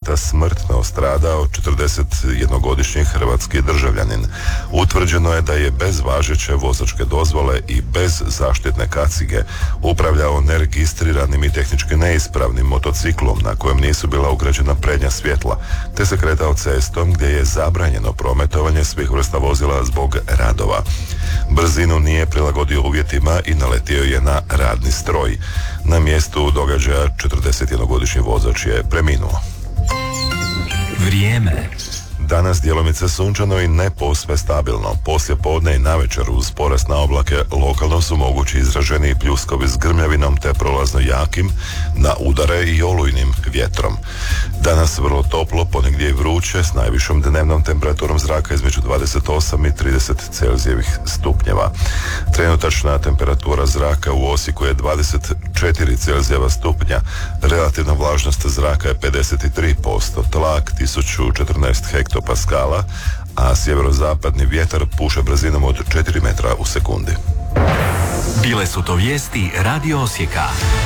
incidenta smrtno stradao 41-godišnji hrvatski državljanin. Utvrđeno je da je bez važeće vozačke dozvole i bez zaštitne kacige upravljao neregistriranim i tehnički neispravnim motociklom na kojem nisu bila ugrađena prednja svjetla, te se kretao cestom gdje je zabranjeno prometovanje svih vrsta vozila zbog radova. Brzinu nije prilagodio uvjetima i naletio je na radni stroj. Na mjestu događaja 41-godišnji vozač je preminuo. Vrijeme. Danas djelomice sunčano i ne posve stabilno. Poslije podne i navečer uz porast na oblake lokalno su mogući izraženi pljuskovi s grmljavinom te prolazno jakim na udare i olujnim vjetrom. Danas vrlo toplo, ponegdje i vruće s najvišom dnevnom temperaturom zraka između 28 i 30 Celzijevih stupnjeva. Trenutačna temperatura zraka u Osijeku je 24 Celzijeva stupnja, relativna vlažnost zraka je 53%, tlak 1014 hektopaskala, a sjeverozapadni vjetar puše brzinom od 4 metra u sekundi. Bile su to vijesti Radio Osijeka.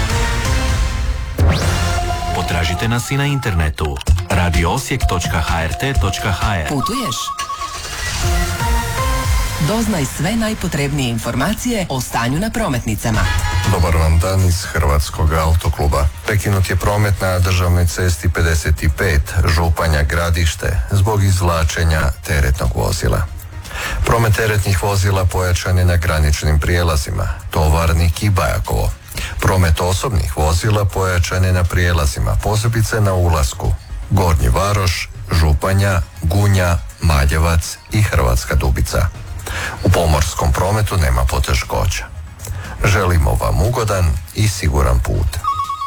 Potražite nas i na internetu radioosijek.hrt.hr. Putuješ? Doznaj sve najpotrebnije informacije o stanju na prometnicama. Dobar vam dan iz Hrvatskog autokluba. Prekinut je promet na državnoj cesti 55 Županja Gradište zbog izvlačenja teretnog vozila. Promet teretnih vozila pojačan je na graničnim prijelazima Tovarnik i Bajakovo. Promet osobnih vozila pojačan je na prijelazima, posebice na ulasku Gornji Varoš, Županja, Gunja, Maljevac i Hrvatska Dubica. U pomorskom prometu nema poteškoća. Želimo vam ugodan i siguran put.